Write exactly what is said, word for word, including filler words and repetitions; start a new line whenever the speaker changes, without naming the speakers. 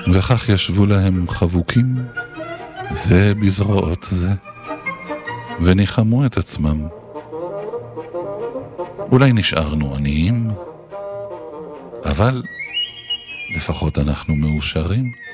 וכך ישבו להם חבוקים זה בזרועות זה, וניחמו את עצמם. אולי נשארנו עניים, אבל לפחות אנחנו מאושרים.